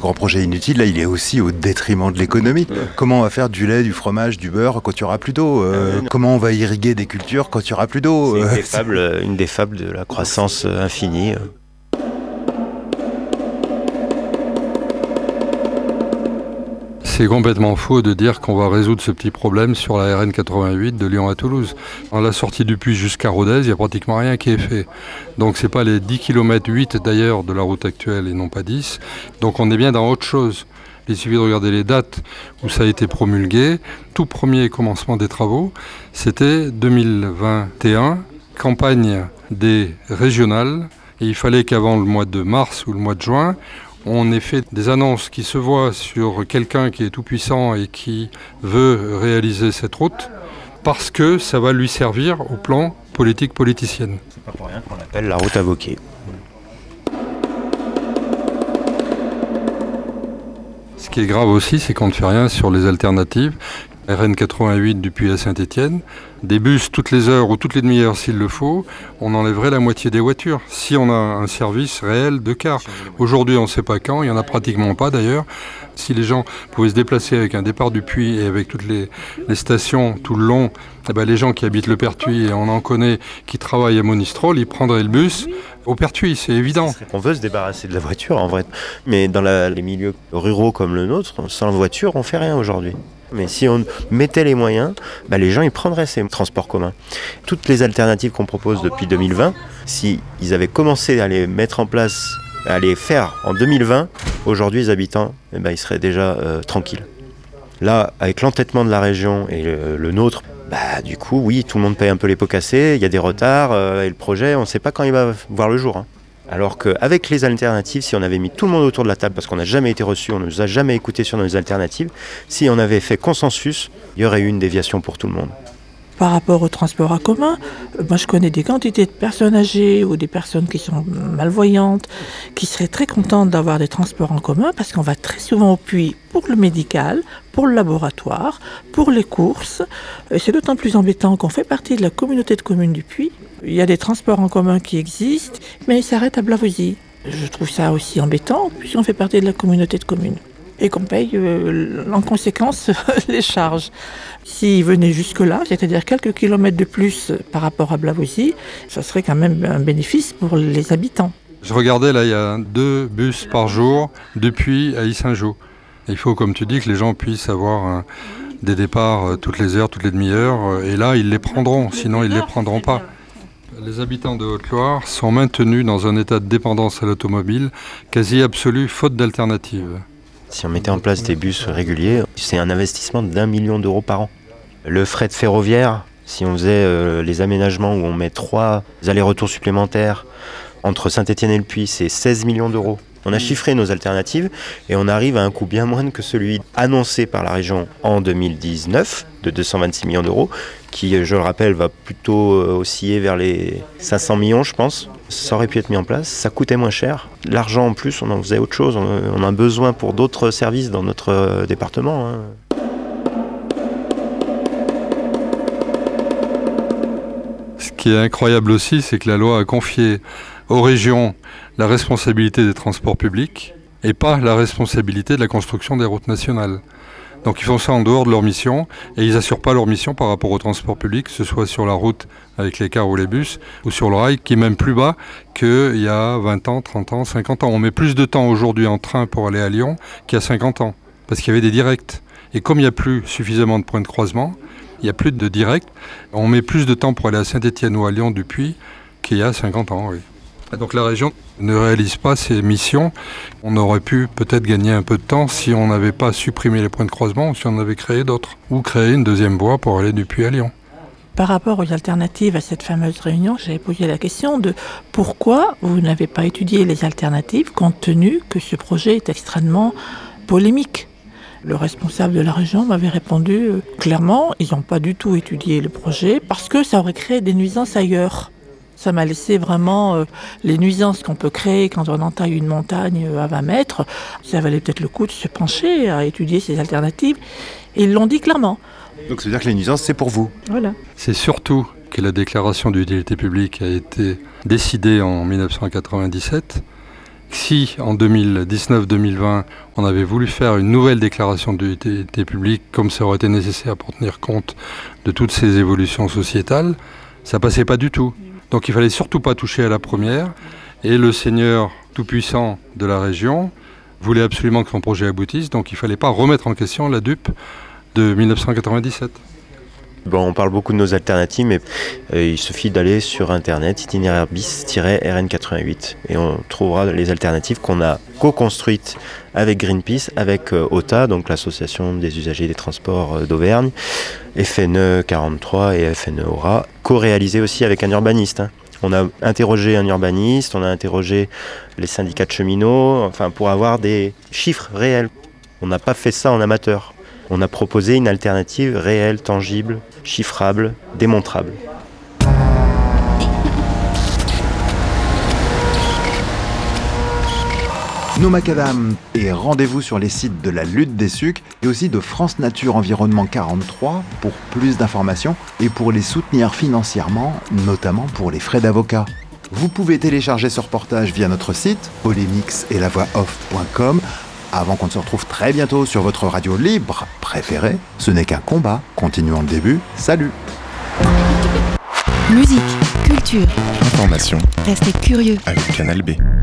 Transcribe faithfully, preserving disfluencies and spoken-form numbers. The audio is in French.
grand projet inutile, là, il est aussi au détriment de l'économie. Ouais. Comment on va faire du lait, du fromage, du beurre quand il n'y aura plus d'eau euh, euh, Comment on va irriguer des cultures quand il n'y aura plus d'eau C'est euh, une des fables, une des fables de la croissance infinie. C'est complètement faux de dire qu'on va résoudre ce petit problème sur la R N quatre-vingt-huit de Lyon à Toulouse. En la sortie du puits jusqu'à Rodez, il n'y a pratiquement rien qui est fait. Donc ce n'est pas les dix kilomètres huit d'ailleurs de la route actuelle et non pas dix. Donc on est bien dans autre chose. Il suffit de regarder les dates où ça a été promulgué. Tout premier commencement des travaux, c'était deux mille vingt et un, campagne des régionales. Et il fallait qu'avant le mois de mars ou le mois de juin, on ait fait des annonces qui se voient sur quelqu'un qui est tout puissant et qui veut réaliser cette route parce que ça va lui servir au plan politique politicienne. C'est pas pour rien qu'on l'appelle la route à Wauquiez. Ce qui est grave aussi, c'est qu'on ne fait rien sur les alternatives. R N quatre-vingt-huit du Puy à Saint-Étienne, des bus toutes les heures ou toutes les demi-heures s'il le faut, on enlèverait la moitié des voitures si on a un service réel de car. Aujourd'hui on ne sait pas quand, il n'y en a pratiquement pas d'ailleurs. Si les gens pouvaient se déplacer avec un départ du Puy et avec toutes les, les stations tout le long, eh ben les gens qui habitent le Pertuis, et on en connaît qui travaillent à Monistrol, ils prendraient le bus au Pertuis, c'est évident. On veut se débarrasser de la voiture en vrai, mais dans la, les milieux ruraux comme le nôtre, sans voiture on ne fait rien aujourd'hui. Mais si on mettait les moyens, bah les gens ils prendraient ces transports communs. Toutes les alternatives qu'on propose depuis deux mille vingt, si ils avaient commencé à les mettre en place, à les faire en deux mille vingt, aujourd'hui les habitants eh ben, ils seraient déjà euh, tranquilles. Là, avec l'entêtement de la région et le, le nôtre, bah du coup oui, tout le monde paye un peu les pots cassés, il y a des retards euh, et le projet, on ne sait pas quand il va voir le jour. Hein. Alors qu'avec les alternatives, si on avait mis tout le monde autour de la table, parce qu'on n'a jamais été reçus, on ne nous a jamais écoutés sur nos alternatives, si on avait fait consensus, il y aurait eu une déviation pour tout le monde. Par rapport au transport en commun, moi je connais des quantités de personnes âgées ou des personnes qui sont malvoyantes, qui seraient très contentes d'avoir des transports en commun parce qu'on va très souvent au Puy pour le médical, pour le laboratoire, pour les courses. Et c'est d'autant plus embêtant qu'on fait partie de la communauté de communes du Puy. Il y a des transports en commun qui existent, mais ils s'arrêtent à Blavozy. Je trouve ça aussi embêtant puisqu'on fait partie de la communauté de communes. Et qu'on paye euh, en conséquence les charges. S'ils venaient jusque-là, c'est-à-dire quelques kilomètres de plus par rapport à Blavozy, ça serait quand même un bénéfice pour les habitants. Je regardais, là, il y a deux bus par jour depuis à Yssingeaux. Il faut, comme tu dis, que les gens puissent avoir un, des départs euh, toutes les heures, toutes les demi-heures, et là, ils les prendront, sinon ils ne les prendront pas. Les habitants de Haute-Loire sont maintenus dans un état de dépendance à l'automobile quasi absolu, faute d'alternative. Si on mettait en place des bus réguliers, c'est un investissement d'un million d'euros par an. Le fret ferroviaire, si on faisait euh, les aménagements où on met trois allers-retours supplémentaires entre Saint-Étienne et le Puy, c'est seize millions d'euros. On a chiffré nos alternatives et on arrive à un coût bien moindre que celui annoncé par la région en deux mille dix-neuf de deux cent vingt-six millions d'euros, qui, je le rappelle, va plutôt osciller vers les cinq cents millions, je pense. Ça aurait pu être mis en place, ça coûtait moins cher. L'argent en plus, on en faisait autre chose, on a besoin pour d'autres services dans notre département. Hein. Ce qui est incroyable aussi, c'est que la loi a confié aux régions la responsabilité des transports publics et pas la responsabilité de la construction des routes nationales. Donc ils font ça en dehors de leur mission et ils n'assurent pas leur mission par rapport au transport public, que ce soit sur la route avec les cars ou les bus ou sur le rail qui est même plus bas qu'il y a vingt ans, trente ans, cinquante ans. On met plus de temps aujourd'hui en train pour aller à Lyon qu'il y a cinquante ans parce qu'il y avait des directs. Et comme il n'y a plus suffisamment de points de croisement, il n'y a plus de directs, on met plus de temps pour aller à Saint-Étienne ou à Lyon du Puy qu'il y a cinquante ans. Oui. Donc la région ne réalise pas ses missions. On aurait pu peut-être gagner un peu de temps si on n'avait pas supprimé les points de croisement ou si on en avait créé d'autres. Ou créé une deuxième voie pour aller du Puy à Lyon. Par rapport aux alternatives à cette fameuse réunion, j'avais posé la question de pourquoi vous n'avez pas étudié les alternatives compte tenu que ce projet est extrêmement polémique. Le responsable de la région m'avait répondu euh, clairement, ils n'ont pas du tout étudié le projet parce que ça aurait créé des nuisances ailleurs. Ça m'a laissé vraiment euh, les nuisances qu'on peut créer quand on entaille une montagne euh, à vingt mètres. Ça valait peut-être le coup de se pencher à étudier ces alternatives. Et ils l'ont dit clairement. Donc ça veut dire que les nuisances, c'est pour vous. Voilà. C'est surtout que la déclaration d'utilité publique a été décidée en dix-neuf cent quatre-vingt-dix-sept Si en deux mille dix-neuf deux mille vingt, on avait voulu faire une nouvelle déclaration d'utilité publique, comme ça aurait été nécessaire pour tenir compte de toutes ces évolutions sociétales, ça passait pas du tout. Donc il fallait surtout pas toucher à la première. Et le Seigneur tout-puissant de la région voulait absolument que son projet aboutisse, donc il fallait pas remettre en question la D U P de mille neuf cent quatre-vingt-dix-sept. Bon, on parle beaucoup de nos alternatives, mais euh, il suffit d'aller sur internet, itinéraire bis R N quatre-vingt-huit, et on trouvera les alternatives qu'on a co-construites avec Greenpeace, avec euh, O T A, donc l'association des usagers des transports euh, d'Auvergne, F N E quarante-trois et F N E Aura, co-réalisées aussi avec un urbaniste. Hein. On a interrogé un urbaniste, on a interrogé les syndicats de cheminots, enfin pour avoir des chiffres réels. On n'a pas fait ça en amateur. On a proposé une alternative réelle, tangible, chiffrable, démontrable. Nos macadam et rendez-vous sur les sites de la Lutte des Sucs et aussi de France Nature Environnement quarante-trois pour plus d'informations et pour les soutenir financièrement, notamment pour les frais d'avocat. Vous pouvez télécharger ce reportage via notre site polémix et la voix off point com. Avant qu'on ne se retrouve très bientôt sur votre radio libre préférée, ce n'est qu'un combat. Continuons le début. Salut! Musique, culture, information. Restez curieux Avec Canal B.